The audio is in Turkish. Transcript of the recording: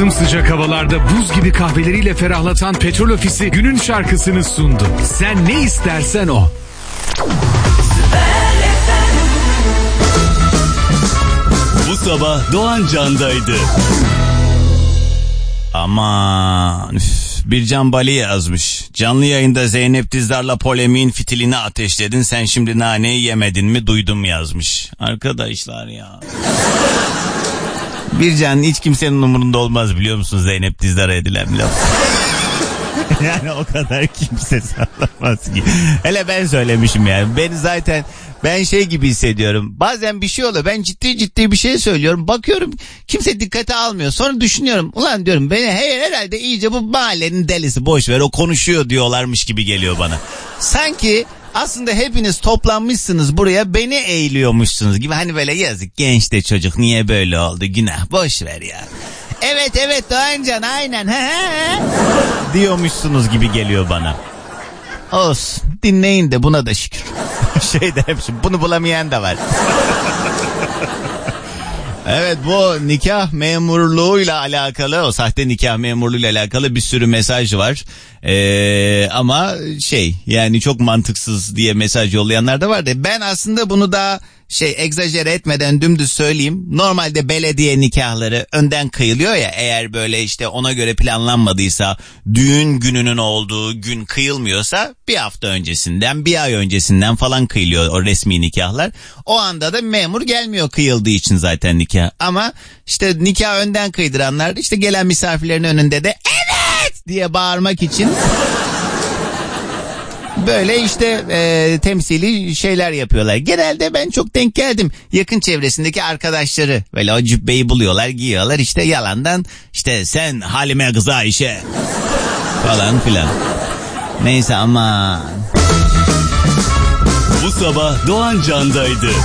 Sımsıcak havalarda buz gibi kahveleriyle ferahlatan Petrol Ofisi günün şarkısını sundu. Sen ne istersen o. Bu sabah Doğan Can'daydı. Aman bir Can Bali yazmış. Canlı yayında Zeynep Dizdar'la polemiğin fitilini ateşledin. Sen şimdi naneyi yemedin mi duydum yazmış. Arkadaşlar ya. Bir Can hiç kimsenin umurunda olmaz biliyor musun Zeynep Dizdar'a edilen laf. Yani o kadar kimse sallamaz ki. Hele ben söylemişim yani. Ben şey gibi hissediyorum. Bazen bir şey oluyor. Ben ciddi bir şey söylüyorum. Bakıyorum kimse dikkate almıyor. Sonra düşünüyorum. Ulan diyorum beni herhalde iyice bu mahallenin delisi boş ver o konuşuyor diyorlarmış gibi geliyor bana. Sanki aslında hepiniz toplanmışsınız buraya beni eğiliyormuşsunuz gibi. Hani böyle yazık genç de çocuk niye böyle oldu günah boş ver ya. Evet Doğancan aynen diyormuşsunuz gibi geliyor bana. Olsun dinleyin de buna da şükür. Bunu bulamayan da var. Evet bu nikah memurluğuyla alakalı o sahte nikah memurluğuyla alakalı bir sürü mesaj var. Ama yani çok mantıksız diye mesaj yollayanlar da var da ben aslında bunu daha egzajere etmeden dümdüz söyleyeyim. Normalde belediye nikahları önden kıyılıyor ya eğer böyle ona göre planlanmadıysa düğün gününün olduğu gün kıyılmıyorsa bir hafta öncesinden bir ay öncesinden falan kıyılıyor o resmi nikahlar. O anda da memur gelmiyor kıyıldığı için zaten nikah. Ama nikah önden kıydıranlar gelen misafirlerin önünde de evet diye bağırmak için böyle temsili şeyler yapıyorlar. Genelde ben çok denk geldim. Yakın çevresindeki arkadaşları böyle o cübbeyi buluyorlar, giyiyorlar yalandan sen Halime kızı Ayşe falan filan. Neyse aman. Bu sabah Doğan Can'daydı.